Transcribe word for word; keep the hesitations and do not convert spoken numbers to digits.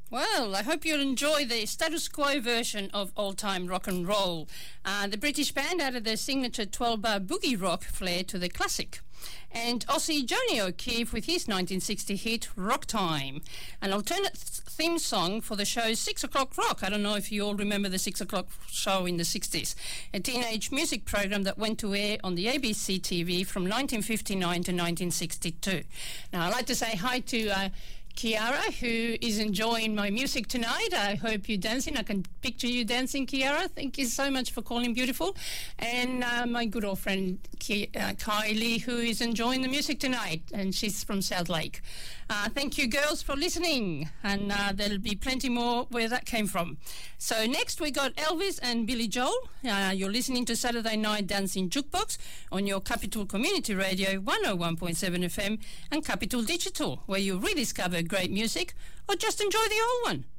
Well, I hope you'll enjoy the status quo version of old-time rock and roll. Uh, the British band added their signature twelve-bar boogie rock flair to the classic. And Aussie Joni O'Keefe with his nineteen sixty hit Rock Time, an alternate th- theme song for the show Six O'Clock Rock. I don't know if you all remember the Six O'Clock show in the sixties, a teenage music program that went to air on the A B C T V from nineteen fifty-nine to nineteen sixty-two. Now, I'd like to say hi to uh, Kiara, who is enjoying my music tonight. I hope you're dancing. I can picture you dancing, Kiara. Thank you so much for calling beautiful. And uh, my good old friend Ki- uh, Kylie, who is enjoying the music tonight, and she's from South Lake. Uh, thank you, girls, for listening, and uh, there'll be plenty more where that came from. So next we got Elvis and Billy Joel. Uh, you're listening to Saturday Night Dancing Jukebox on your Capital Community Radio one oh one point seven F M and Capital Digital, where you rediscover great music or just enjoy the old one.